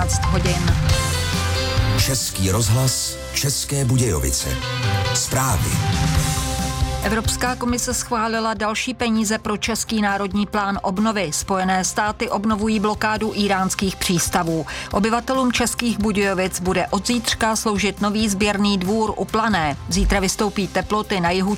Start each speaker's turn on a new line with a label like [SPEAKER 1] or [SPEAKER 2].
[SPEAKER 1] 13 hodin.
[SPEAKER 2] Český rozhlas, České Budějovice. Zprávy.
[SPEAKER 1] Evropská komise schválila další peníze pro Český národní plán obnovy. Spojené státy obnovují blokádu íránských přístavů. Obyvatelům Českých Budějovic bude od zítřka sloužit nový sběrný dvůr u Plané. Zítra vystoupí teploty na jihu